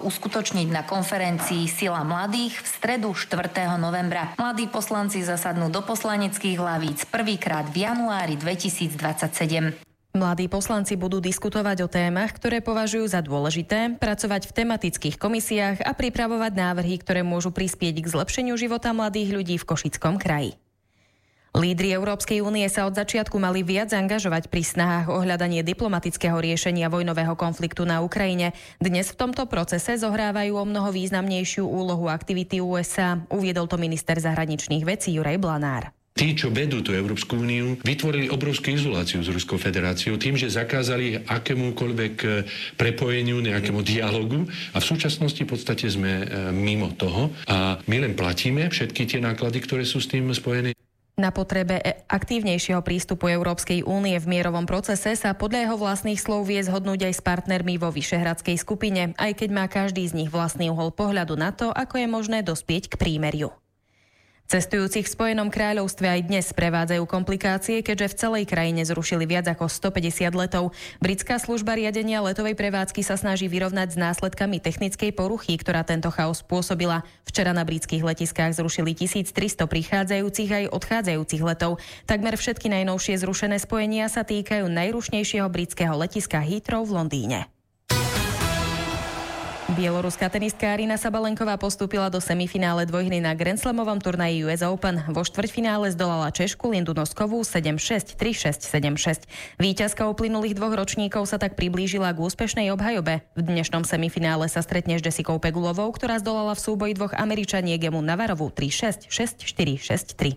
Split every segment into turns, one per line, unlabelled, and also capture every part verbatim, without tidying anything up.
malo uskutočniť na konferencii Sila mladých v stredu štvrtého novembra. Mladí poslanci zasadnú do poslaneckých hlavíc prvýkrát v januári dvetisícdvadsaťsedem.
Mladí poslanci budú diskutovať o témach, ktoré považujú za dôležité, pracovať v tematických komisiách a pripravovať návrhy, ktoré môžu prispieť k zlepšeniu života mladých ľudí v Košickom kraji. Lídri Európskej únie sa od začiatku mali viac angažovať pri snahách o hľadanie diplomatického riešenia vojnového konfliktu na Ukrajine. Dnes v tomto procese zohrávajú o mnoho významnejšiu úlohu aktivity ú es á, uviedol to minister zahraničných vecí Juraj Blanár.
Tí, čo vedú tú Európsku úniu, vytvorili obrovskú izoláciu s Ruskou federáciou tým, že zakázali akémukoľvek prepojeniu, nejakému dialogu a v súčasnosti v podstate sme mimo toho a my len platíme všetky tie náklady, ktoré sú s tým spojené.
Na potrebe aktívnejšieho prístupu Európskej únie v mierovom procese sa podľa jeho vlastných slov vie zhodnúť aj s partnermi vo Vyšehradskej skupine, aj keď má každý z nich vlastný uhol pohľadu na to, ako je možné dospieť k prímeriu. Cestujúcich v Spojenom kráľovstve aj dnes prevádzajú komplikácie, keďže v celej krajine zrušili viac ako stopäťdesiat letov. Britská služba riadenia letovej prevádzky sa snaží vyrovnať s následkami technickej poruchy, ktorá tento chaos spôsobila. Včera na britských letiskách zrušili tisíctristo prichádzajúcich aj odchádzajúcich letov. Takmer všetky najnovšie zrušené spojenia sa týkajú najrušnejšieho britského letiska Heathrow v Londýne. Bieloruská tenistka Aryna Sabalenková postúpila do semifinále dvojhry na Grand Slamovom turnaji ú es Open. Vo štvrťfinále zdolala Češku Lindu Noskovú sedem šesť, tri šesť, sedem šesť. Víťazka uplynulých dvoch ročníkov sa tak priblížila k úspešnej obhajobe. V dnešnom semifinále sa stretne s Jessicou Pegulovou, ktorá zdolala v súboji dvoch Američaniek Gemu Navarovú tri šesť, šesť štyri, šesť tri.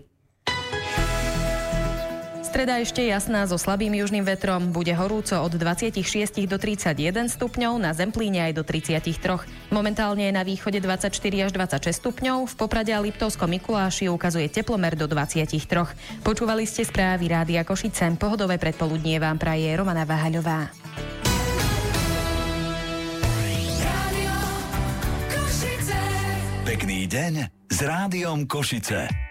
Streda ešte jasná so slabým južným vetrom. Bude horúco od dvadsaťšesť do tridsaťjeden stupňov, na Zemplíne aj do tridsaťtri. Momentálne je na východe dvadsaťštyri až dvadsaťšesť stupňov, v Poprade a Liptovskom Mikuláši ukazuje teplomer do dvadsaťtri. Počúvali ste správy Rádia Košice. Pohodové predpoludnie vám praje Romana Váhaľová.
Pekný deň s Rádiom Košice.